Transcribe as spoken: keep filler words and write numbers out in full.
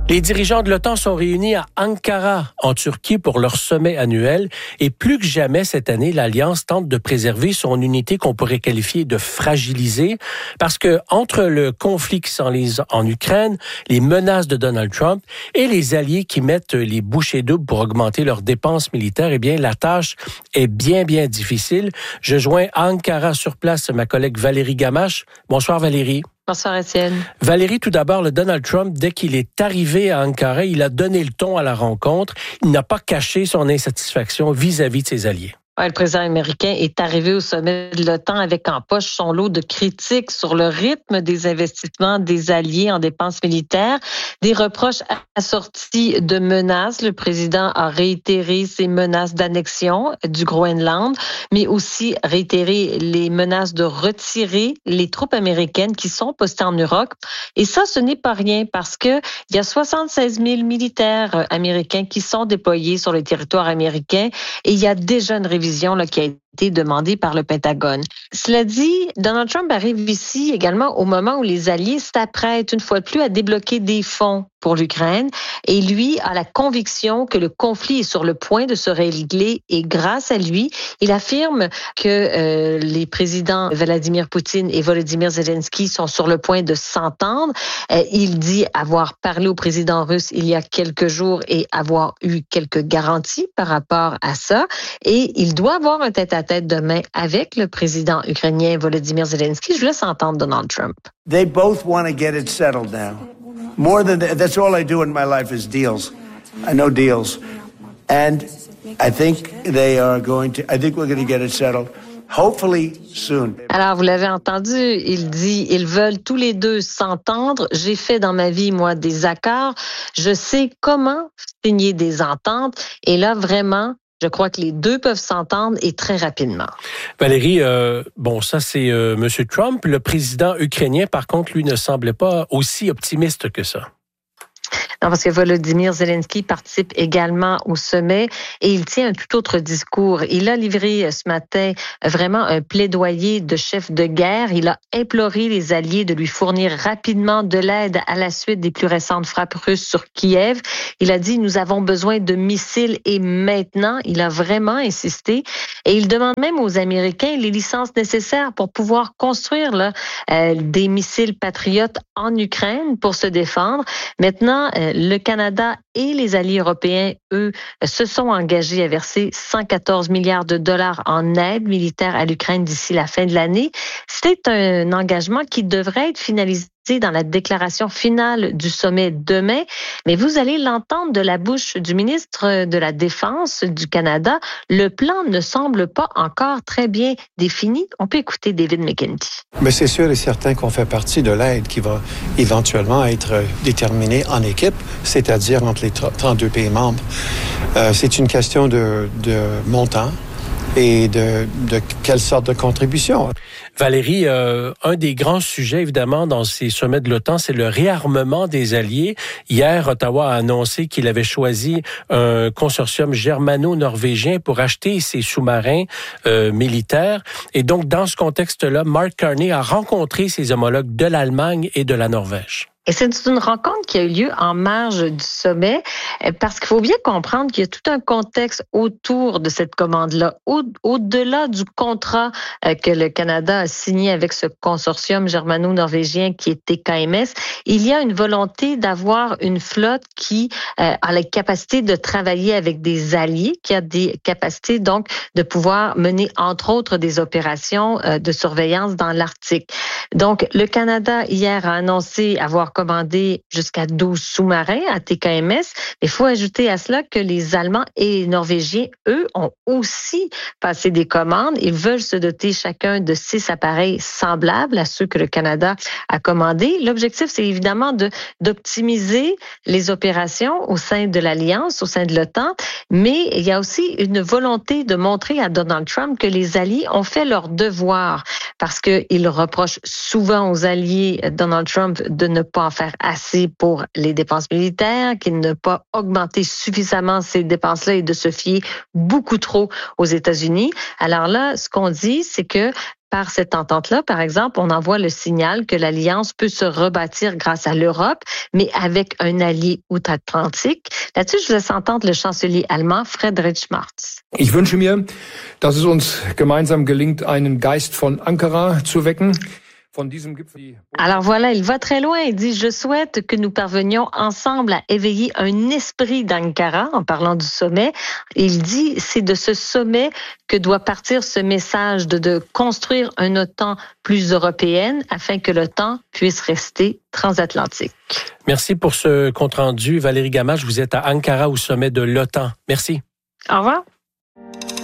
Les dirigeants de l'OTAN sont réunis à Ankara, en Turquie, pour leur sommet annuel. Et plus que jamais cette année, l'Alliance tente de préserver son unité qu'on pourrait qualifier de fragilisée. Parce que entre le conflit qui s'enlise en Ukraine, les menaces de Donald Trump et les alliés qui mettent les bouchées doubles pour augmenter leurs dépenses militaires, eh bien, la tâche est bien, bien difficile. Je joins à Ankara sur place ma collègue Valérie Gamache. Bonsoir Valérie. Bonsoir, Étienne. Valérie, tout d'abord, le Donald Trump, dès qu'il est arrivé à Ankara, il a donné le ton à la rencontre. Il n'a pas caché son insatisfaction vis-à-vis de ses alliés. Ouais, le président américain est arrivé au sommet de l'OTAN avec en poche son lot de critiques sur le rythme des investissements des alliés en dépenses militaires, des reproches assortis de menaces. Le président a réitéré ses menaces d'annexion du Groenland, mais aussi réitéré les menaces de retirer les troupes américaines qui sont postées en Europe. Et ça, ce n'est pas rien parce que il y a soixante-seize mille militaires américains qui sont déployés sur le territoire américain et il y a déjà une révision Là, qui a été demandée par le Pentagone. Cela dit, Donald Trump arrive ici également au moment où les alliés s'apprêtent une fois de plus à débloquer des fonds pour l'Ukraine et lui a la conviction que le conflit est sur le point de se régler et grâce à lui, il affirme que euh, les présidents Vladimir Poutine et Volodymyr Zelensky sont sur le point de s'entendre. Euh, il dit avoir parlé au président russe il y a quelques jours et avoir eu quelques garanties par rapport à ça et il doit avoir un tête-à-tête demain avec le président ukrainien Volodymyr Zelensky. Je vous laisse entendre Donald Trump. They both want to get it settled now. More than that, that's all I do in my life is deals. I know deals. And I think they are going to, I think we're going to get it settled. Hopefully soon. Alors, vous l'avez entendu, il dit, ils veulent tous les deux s'entendre. J'ai fait dans ma vie, moi, des accords. Je sais comment signer des ententes. Et là, vraiment, je crois que les deux peuvent s'entendre et très rapidement. Valérie, euh, bon, ça c'est euh, M. Trump. Le président ukrainien, par contre, lui, ne semblait pas aussi optimiste que ça. Non, parce que Volodymyr Zelensky participe également au sommet et il tient un tout autre discours. Il a livré ce matin vraiment un plaidoyer de chef de guerre. Il a imploré les alliés de lui fournir rapidement de l'aide à la suite des plus récentes frappes russes sur Kiev. Il a dit, nous avons besoin de missiles et maintenant, il a vraiment insisté. Et il demande même aux Américains les licences nécessaires pour pouvoir construire là, euh, des missiles patriotes en Ukraine pour se défendre. Maintenant, euh, le Canada et les alliés européens, eux, se sont engagés à verser cent quatorze milliards de dollars en aide militaire à l'Ukraine d'ici la fin de l'année. C'est un engagement qui devrait être finalisé dans la déclaration finale du sommet demain, mais vous allez l'entendre de la bouche du ministre de la Défense du Canada. Le plan ne semble pas encore très bien défini. On peut écouter David McKenty. Mais c'est sûr et certain qu'on fait partie de l'aide qui va éventuellement être déterminée en équipe, c'est-à-dire entre les trente-deux pays membres. Euh, c'est une question de, de montant et de, de quelle sorte de contribution. Valérie, euh, un des grands sujets, évidemment, dans ces sommets de l'OTAN, c'est le réarmement des alliés. Hier, Ottawa a annoncé qu'il avait choisi un consortium germano-norvégien pour acheter ses sous-marins euh, militaires. Et donc, dans ce contexte-là, Mark Carney a rencontré ses homologues de l'Allemagne et de la Norvège. Et c'est une rencontre qui a eu lieu en marge du sommet parce qu'il faut bien comprendre qu'il y a tout un contexte autour de cette commande-là. Au, au-delà du contrat que le Canada a signé avec ce consortium germano-norvégien qui est T K M S, il y a une volonté d'avoir une flotte qui euh, a la capacité de travailler avec des alliés, qui a des capacités donc de pouvoir mener entre autres des opérations euh, de surveillance dans l'Arctique. Donc, le Canada hier a annoncé avoir commandé jusqu'à douze sous-marins à T K M S. Il faut ajouter à cela que les Allemands et les Norvégiens, eux, ont aussi passé des commandes. Ils veulent se doter chacun de six appareils semblables à ceux que le Canada a commandés. L'objectif, c'est évidemment de, d'optimiser les opérations au sein de l'Alliance, au sein de l'OTAN, mais il y a aussi une volonté de montrer à Donald Trump que les alliés ont fait leur devoir parce qu'il reproche souvent aux alliés Donald Trump de ne pas en faire assez pour les dépenses militaires, qu'il n'a pas augmenté suffisamment ces dépenses-là et de se fier beaucoup trop aux États-Unis. Alors là, ce qu'on dit, c'est que par cette entente-là, par exemple, on envoie le signal que l'Alliance peut se rebâtir grâce à l'Europe, mais avec un allié outre-Atlantique. Là-dessus, je vous laisse entendre le chancelier allemand Friedrich Merz. Ich wünsche mir, dass es uns gemeinsam gelingt, einen Geist von Ankara zu wecken. Alors voilà, il va très loin. Il dit, je souhaite que nous parvenions ensemble à éveiller un esprit d'Ankara, en parlant du sommet. Il dit, c'est de ce sommet que doit partir ce message de, de construire une OTAN plus européenne afin que l'OTAN puisse rester transatlantique. Merci pour ce compte-rendu. Valérie Gamache, vous êtes à Ankara au sommet de l'OTAN. Merci. Au revoir.